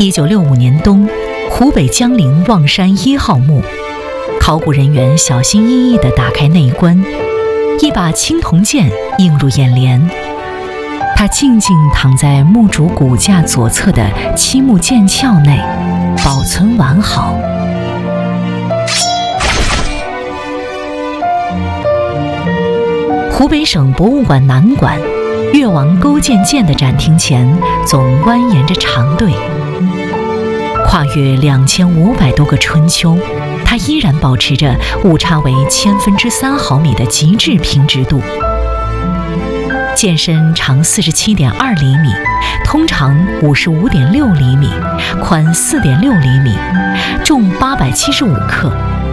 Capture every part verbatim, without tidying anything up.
一九六五年冬，湖北江陵望山一号墓，考古人员小心翼翼地打开内棺，一把青铜剑映入眼帘。他静静躺在墓主骨架左侧的漆木剑鞘内，保存完好。湖北省博物馆南馆越王勾践剑的展厅前，总蜿蜒着长队。跨越两千五百多个春秋，它依然保持着误差为千分之三毫米的极致平直度。剑身长四十七点二厘米，通长五十五点六厘米，宽四点六厘米，重八百七十五克。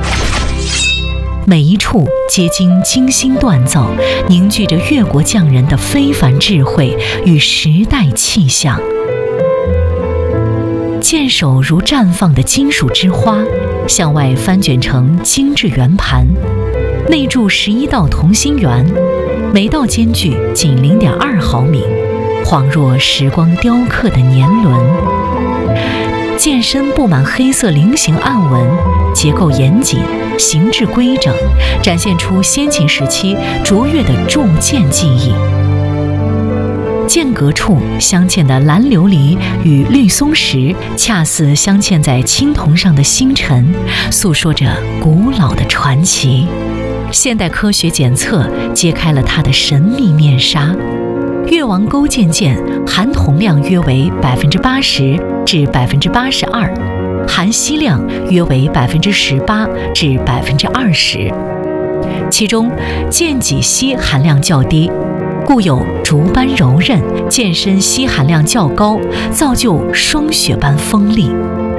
每一处皆经精心锻造，凝聚着越国匠人的非凡智慧与时代气象。剑首如绽放的金属之花，向外翻卷成精致圆盘，内铸十一道同心圆，每道间距仅零点二毫米，恍若时光雕刻的年轮。剑身布满黑色菱形暗纹，结构严谨，形制规整，展现出先秦时期卓越的铸剑技艺。剑阁处镶嵌的蓝琉璃与绿松石，恰似镶嵌在青铜上的星辰，诉说着古老的传奇。现代科学检测揭开了它的神秘面纱。越王勾践剑含铜量约为百分之八十至百分之八十二，含锡量约为百分之十八至百分之二十，其中剑脊锡含量较低，故有竹般柔韧；剑身锡含量较高，造就霜雪般锋利。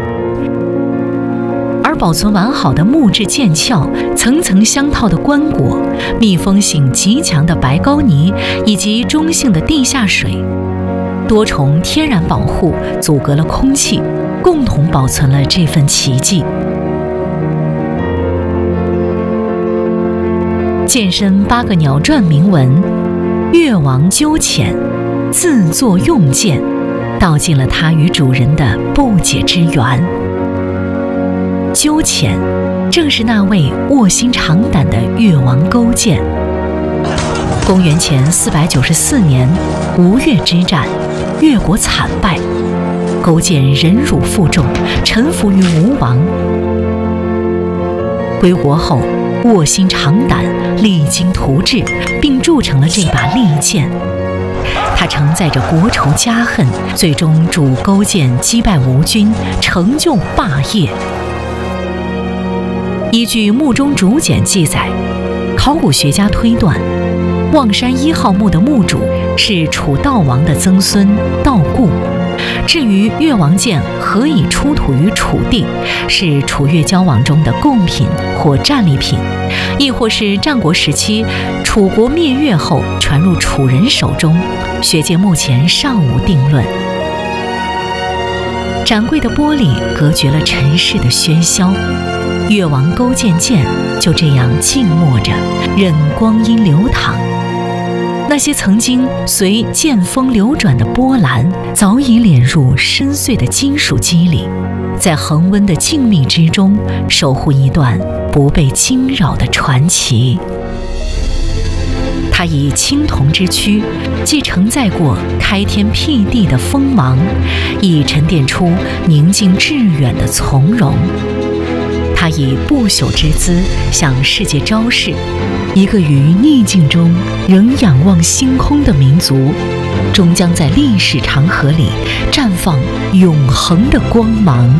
而保存完好的木质剑鞘、层层相套的棺椁、密封性极强的白膏泥以及中性的地下水，多重天然保护阻隔了空气，共同保存了这份奇迹。剑身八个鸟篆铭文，越王鸠潜自作用剑，道尽了他与主人的不解之缘。鸠潜正是那位卧薪尝胆的越王勾践。公元前四百九十四年，吴越之战，越国惨败，勾践忍辱负重，臣服于吴王。归国后，卧薪尝胆，励精图治，并铸成了这把利剑。他承载着国仇家恨，最终助勾践击败吴军，成就霸业。依据墓中竹简记载，考古学家推断，望山一号墓的墓主是楚悼王的曾孙悼固。至于越王剑何以出土于楚地，是楚越交往中的贡品或战利品，亦或是战国时期楚国灭越后传入楚人手中，学界目前尚无定论。展柜的玻璃隔绝了尘世的喧嚣，越王勾践剑就这样静默着，任光阴流淌。那些曾经随剑锋流转的波澜，早已敛入深邃的金属肌里，在恒温的静谧之中，守护一段不被惊扰的传奇。它以青铜之躯，既承载过开天辟地的锋芒，亦沉淀出宁静致远的从容。它以不朽之姿向世界昭示，一个于逆境中仍仰望星空的民族，终将在历史长河里绽放永恒的光芒。